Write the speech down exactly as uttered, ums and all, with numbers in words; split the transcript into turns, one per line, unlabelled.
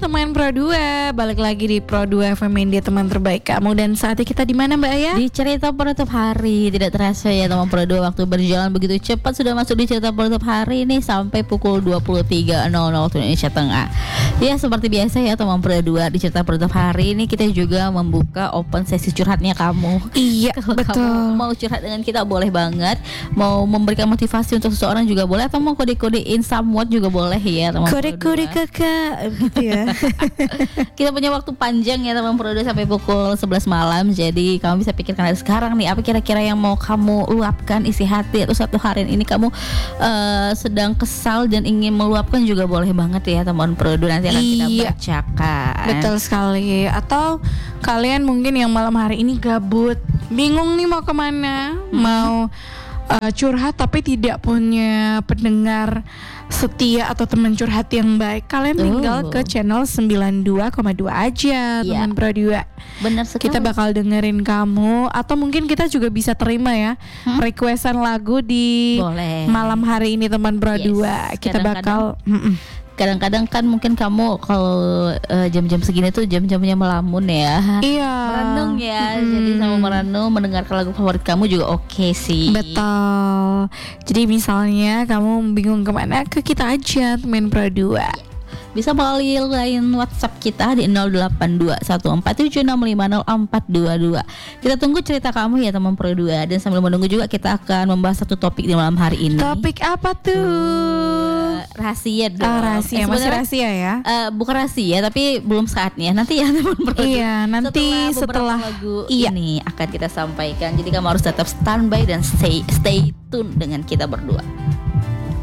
teman Pro dua, balik lagi di Pro dua F M India, teman terbaik kamu. Dan saatnya kita di mana Mbak Aya?
Di cerita penutup hari. Tidak terasa ya teman Pro dua, waktu berjalan begitu cepat. Sudah masuk di cerita penutup hari nih sampai pukul dua puluh tiga nol nol waktu Indonesia Tengah. Ya seperti biasa ya teman Pro dua, di cerita penutup hari ini kita juga membuka open sesi curhatnya kamu.
Iya,
Kalau
betul.
kamu mau curhat dengan kita boleh banget. Mau memberikan motivasi untuk seseorang juga boleh, atau mau kode-kodein somewhat juga boleh ya teman Pro dua.
Kode-kode kakak gitu ya.
Kita punya waktu panjang ya teman Pro dua sampai pukul sebelas malam. Jadi kamu bisa pikirkan dari sekarang nih, apa kira-kira yang mau kamu luapkan isi hati, atau satu hari ini kamu uh, sedang kesal dan ingin meluapkan juga boleh banget ya teman Pro dua. Nanti akan kita
Iya.
bacakan.
Betul sekali. Atau kalian mungkin yang malam hari ini gabut, bingung nih mau kemana, hmm. mau uh, curhat tapi tidak punya pendengar setia atau teman curhat yang baik, kalian tinggal
Oh.
ke channel sembilan puluh dua koma dua aja,
Iya.
teman Pro dua.
Benar sekali.
Kita bakal dengerin kamu, atau mungkin kita juga bisa terima ya
Hmm?
requestan lagu di
Boleh.
malam hari ini teman Pro
Yes.
dua. Kita
Kadang-kadang-
bakal mm-mm.
Kadang-kadang kan mungkin kamu kalau uh, jam-jam segini tuh jam-jamnya melamun ya.
Iya.
Merenung ya.
Mm-mm.
Jadi sama merenung mendengarkan lagu favorit kamu juga oke sih.
Betul. Jadi misalnya kamu bingung kemana, ke kita aja teman Pro dua.
Bisa melalui line WhatsApp kita di nol delapan dua satu empat tujuh enam lima nol empat dua dua. Kita tunggu cerita kamu ya teman Pro dua. Dan sambil menunggu juga kita akan membahas satu topik di malam hari ini.
Topik apa tuh?
Uh, rahasia dong.
Ah, rahasia,
Eh,
masih
sebenarnya,
rahasia ya?
uh, bukan rahasia tapi belum saatnya. Nanti ya teman Pro dua.
Iya, nanti
setelah,
setelah,
beberapa lagu
iya.
ini akan kita sampaikan. Jadi kamu harus tetap standby dan stay stay tune dengan kita berdua.